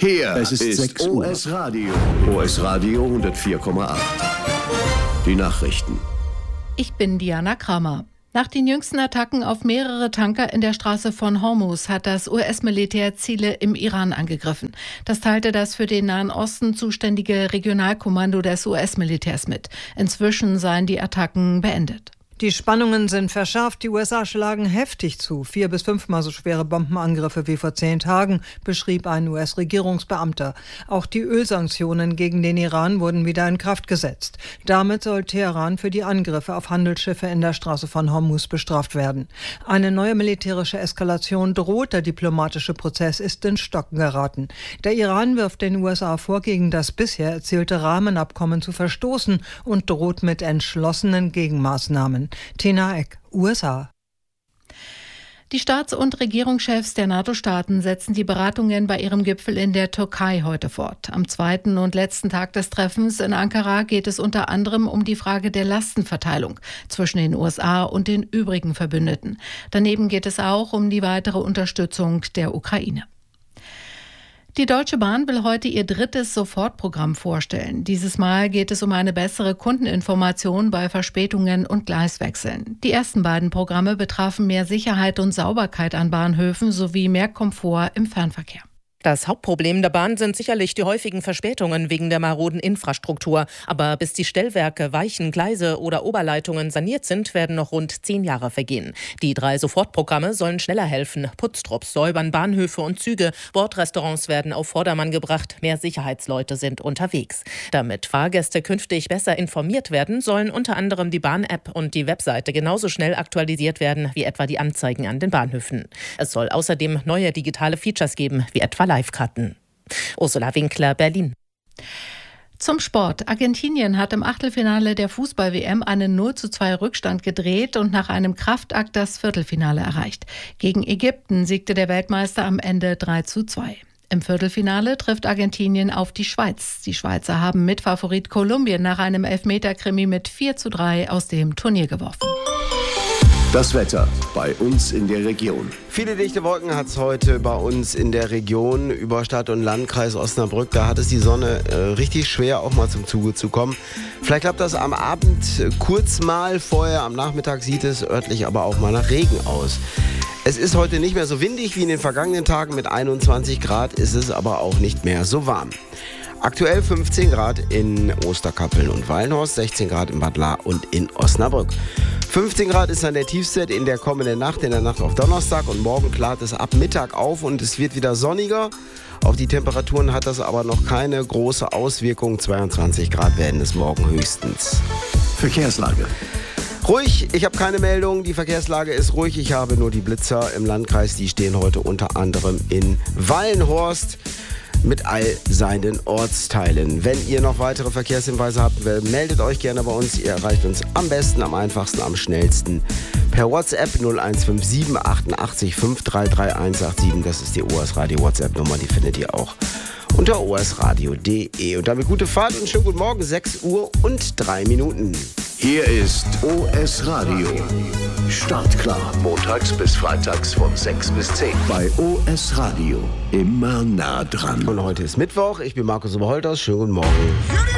Hier Es ist 6 Uhr. OS Radio. OS Radio 104,8. Die Nachrichten. Ich bin Diana Kramer. Nach den jüngsten Attacken auf mehrere Tanker in der Straße von Hormuz hat das US-Militär Ziele im Iran angegriffen. Das teilte das für den Nahen Osten zuständige Regionalkommando des US-Militärs mit. Inzwischen seien die Attacken beendet. Die Spannungen sind verschärft. Die USA schlagen heftig zu. 4- bis 5-mal so schwere Bombenangriffe wie vor 10 Tagen, beschrieb ein US-Regierungsbeamter. Auch die Ölsanktionen gegen den Iran wurden wieder in Kraft gesetzt. Damit soll Teheran für die Angriffe auf Handelsschiffe in der Straße von Hormuz bestraft werden. Eine neue militärische Eskalation droht. Der diplomatische Prozess ist ins Stocken geraten. Der Iran wirft den USA vor, gegen das bisher erzielte Rahmenabkommen zu verstoßen und droht mit entschlossenen Gegenmaßnahmen. Tina Eck, USA. Die Staats- und Regierungschefs der NATO-Staaten setzen die Beratungen bei ihrem Gipfel in der Türkei heute fort. Am zweiten und letzten Tag des Treffens in Ankara geht es unter anderem um die Frage der Lastenverteilung zwischen den USA und den übrigen Verbündeten. Daneben geht es auch um die weitere Unterstützung der Ukraine. Die Deutsche Bahn will heute ihr 3. Sofortprogramm vorstellen. Dieses Mal geht es um eine bessere Kundeninformation bei Verspätungen und Gleiswechseln. Die ersten beiden Programme betrafen mehr Sicherheit und Sauberkeit an Bahnhöfen sowie mehr Komfort im Fernverkehr. Das Hauptproblem der Bahn sind sicherlich die häufigen Verspätungen wegen der maroden Infrastruktur. Aber bis die Stellwerke, Weichen, Gleise oder Oberleitungen saniert sind, werden noch rund 10 Jahre vergehen. Die 3 Sofortprogramme sollen schneller helfen. Putztrupps säubern Bahnhöfe und Züge. Bordrestaurants werden auf Vordermann gebracht. Mehr Sicherheitsleute sind unterwegs. Damit Fahrgäste künftig besser informiert werden, sollen unter anderem die Bahn-App und die Webseite genauso schnell aktualisiert werden wie etwa die Anzeigen an den Bahnhöfen. Es soll außerdem neue digitale Features geben, wie etwa Live-Karten. Ursula Winkler, Berlin. Zum Sport. Argentinien hat im Achtelfinale der Fußball-WM einen 0:2 Rückstand gedreht und nach einem Kraftakt das Viertelfinale erreicht. Gegen Ägypten siegte der Weltmeister am Ende 3:2. Im Viertelfinale trifft Argentinien auf die Schweiz. Die Schweizer haben Mitfavorit Kolumbien nach einem Elfmeter-Krimi mit 4:3 aus dem Turnier geworfen. Das Wetter bei uns in der Region. Viele dichte Wolken hat es heute bei uns in der Region über Stadt- und Landkreis Osnabrück. Da hat es die Sonne richtig schwer, auch mal zum Zuge zu kommen. Vielleicht klappt das am Abend kurz mal. Vorher am Nachmittag sieht es örtlich aber auch mal nach Regen aus. Es ist heute nicht mehr so windig wie in den vergangenen Tagen. Mit 21 Grad ist es aber auch nicht mehr so warm. Aktuell 15 Grad in Osterkappeln und Wallenhorst, 16 Grad in Bad Lahr und in Osnabrück. 15 Grad ist dann der Tiefstwert in der kommenden Nacht, in der Nacht auf Donnerstag, und morgen klart es ab Mittag auf und es wird wieder sonniger. Auf die Temperaturen hat das aber noch keine große Auswirkung. 22 Grad werden es morgen höchstens. Verkehrslage. Ruhig, ich habe keine Meldung. Die Verkehrslage ist ruhig. Ich habe nur die Blitzer im Landkreis. Die stehen heute unter anderem in Wallenhorst mit all seinen Ortsteilen. Wenn ihr noch weitere Verkehrshinweise habt, meldet euch gerne bei uns. Ihr erreicht uns am besten, am einfachsten, am schnellsten per WhatsApp 0157 88 533 187. Das ist die OS Radio WhatsApp-Nummer. Die findet ihr auch unter osradio.de. Und damit gute Fahrt und schönen guten Morgen. 6 Uhr und 3 Minuten. Hier ist OS Radio. Startklar. Montags bis freitags von 6 bis 10. Bei OS Radio. Immer nah dran. Und heute ist Mittwoch. Ich bin Markus Oberholters. Schönen guten Morgen.